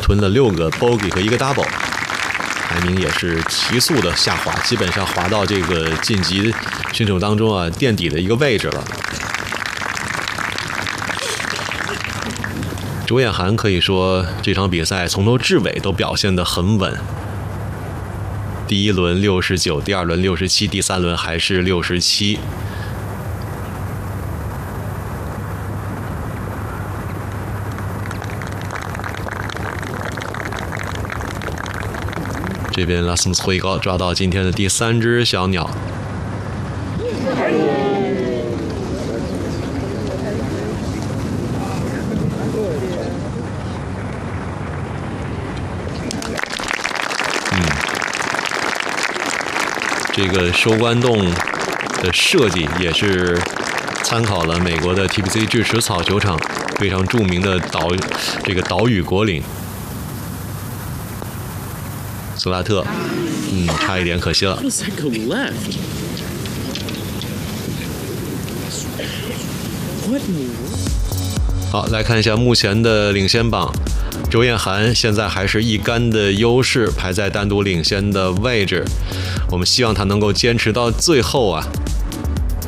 吞了6个 bogey 和1个 double， 排名也是急速的下滑，基本上滑到这个晋级选手当中啊垫底的一个位置了。周彦涵可以说这场比赛从头至尾都表现得很稳。第一轮69，第2轮67，第3轮还是67。这边拉斯姆斯挥高抓到今天的第3只小鸟。这个收官洞的设计也是参考了美国的 TPC 巨石草球场非常著名的岛屿果岭。索拉特，差一点可惜了。好，来看一下目前的领先榜。周彦涵现在还是1杆的优势，排在单独领先的位置。我们希望他能够坚持到最后啊。